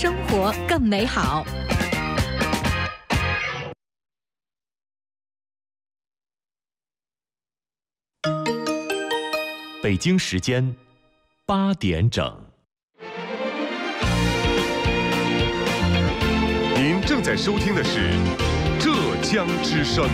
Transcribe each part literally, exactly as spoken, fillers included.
生活更美好。 北京时间八点整。 您正在收听的是浙江之声。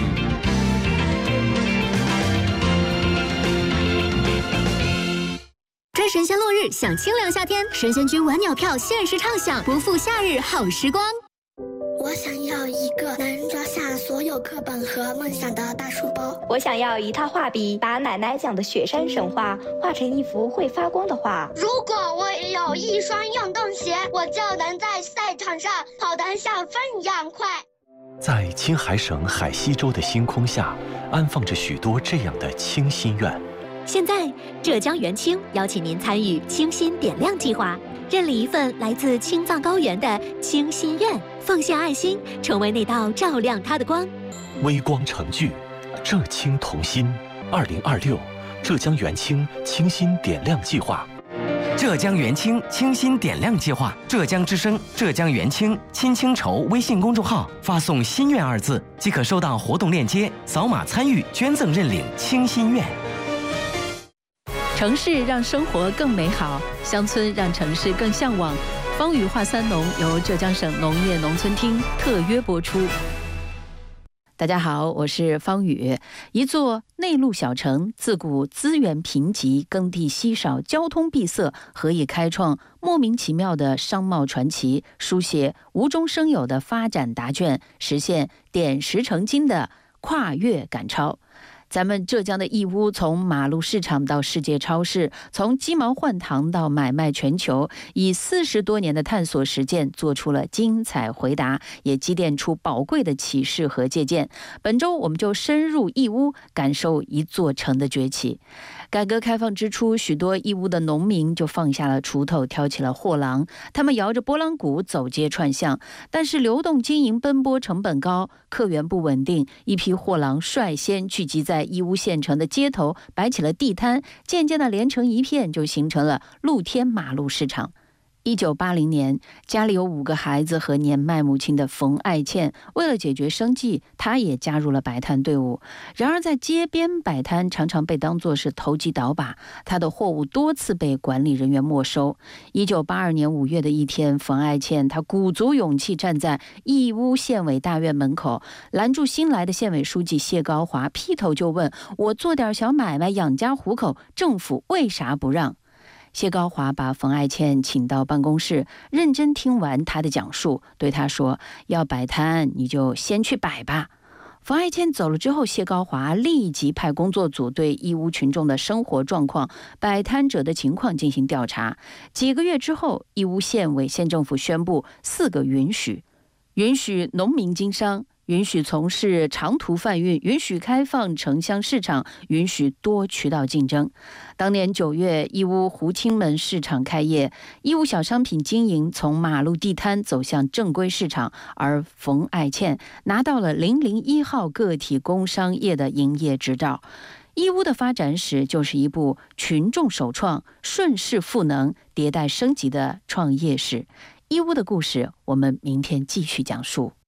追神仙落日，享清凉夏天，神仙君晚鸟票限时畅享，不负夏日好时光。 我想要一个能装下所有课本和梦想的大书包。 我想要一套画笔，把奶奶讲的雪山神话画成一幅会发光的画。 如果我也有一双运动鞋，我就能在赛场上跑得像风一样快。 在青海省海西州的星空下，安放着许多这样的清心愿。 现在，浙江元清邀请您参与清心点亮计划，认领一份来自青藏高原的清心愿，奉献爱心，成为那道照亮它的光。 微光成炬，浙青同心。二零二六，浙江元清清心点亮计划。 浙江元清清心点亮计划，浙江之声、浙江元清亲清筹微信公众号发送“心愿”二字，即可收到活动链接，扫码参与捐赠认领清心愿。 城市让生活更美好，乡村让城市更向往。方宇话三农由浙江省农业农村厅特约播出。大家好，我是方宇。一座内陆小城，自古资源贫瘠，耕地稀少，交通闭塞，何以开创莫名其妙的商贸传奇，书写无中生有的发展答卷，实现点石成金的跨越赶超。咱们浙江的义乌，从马路市场到世界超市，从鸡毛换糖到买卖全球，以四十多年的探索实践，做出了精彩回答，也积淀出宝贵的启示和借鉴。本周我们就深入义乌，感受一座城的崛起。改革开放之初，许多义乌的农民就放下了锄头，挑起了货郎，他们摇着拨浪鼓走街串巷。但是流动经营奔波，成本高，客源不稳定，一批货郎率先聚集在义乌县城的街头，摆起了地摊，渐渐的连成一片，就形成了露天马路市场。一九八零年，家里有五个孩子和年迈母亲的冯爱倩，为了解决生计，她也加入了摆摊队伍。然而在街边摆摊常常被当作是投机倒把，她的货物多次被管理人员没收。一九八二年五月的一天，冯爱倩她鼓足勇气站在义乌县委大院门口，拦住新来的县委书记谢高华，劈头就问：我做点小买卖养家糊口，政府为啥不让？谢高华把冯爱倩请到办公室，认真听完她的讲述，对她说：要摆摊你就先去摆吧。冯爱倩走了之后，谢高华立即派工作组对义乌群众的生活状况、摆摊者的情况进行调查。几个月之后，义乌县委县政府宣布四个允许：允许农民经商，允许从事长途贩运，允许开放城乡市场，允许多渠道竞争。当年九月，义乌湖清门市场开业，义乌小商品经营从马路地摊走向正规市场，而冯爱倩拿到了零零一号个体工商业的营业执照。义乌的发展史就是一部群众首创、顺势赋能、迭代升级的创业史。义乌的故事，我们明天继续讲述。